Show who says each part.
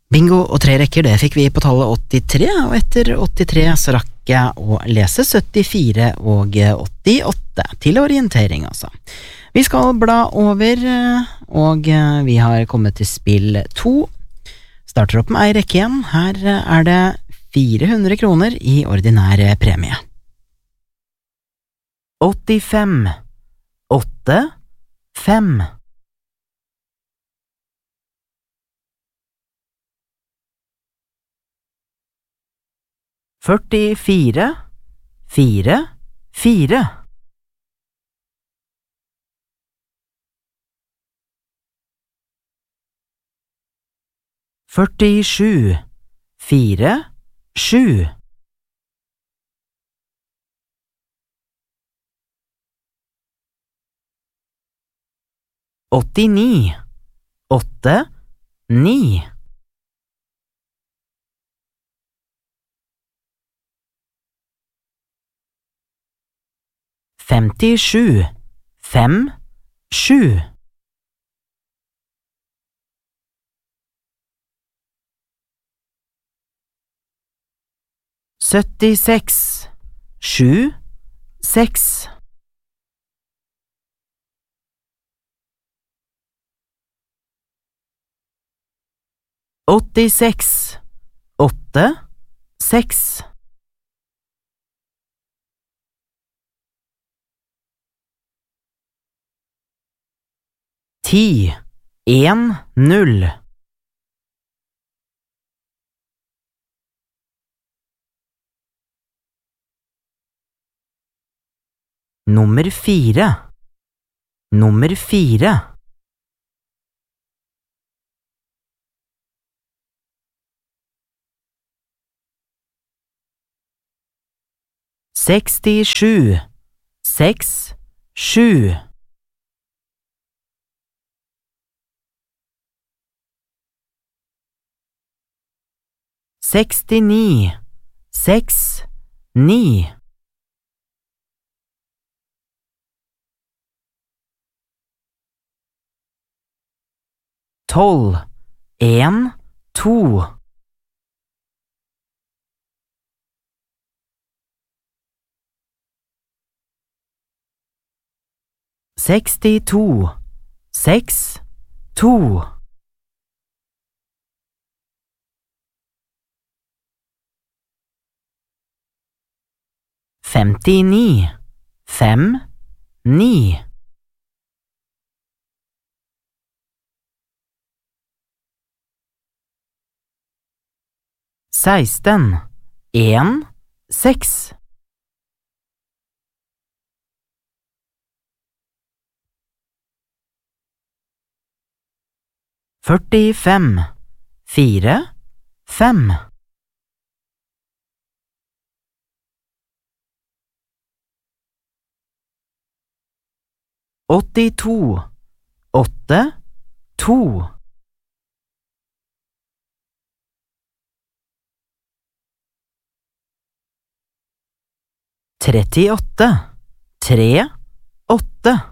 Speaker 1: Bingo og 3 rekker, det fikk vi på tallet 83, og etter 83 så rakk jeg å lese 74 og 88, til orientering altså. Vi skal bla over, og vi har kommet til spill 2. Starter opp med ei rekke igjen. Her er det 400 kroner i ordinær premie. 85, 8, 5. 44, 4, 4. 47, 4, 7. 89, 8, 9. 57, 5, 7. 76, 7, 6. 86, 8, 6. 10, 1, 0. 4, 4. 67, 6, 7. 69, 6, 9. 12, 1, 2. 62, 6, 2. 59, 5, 9. 16, 1, 6. 45, 4, 5. 82, 8, 2. 38, 3, 8.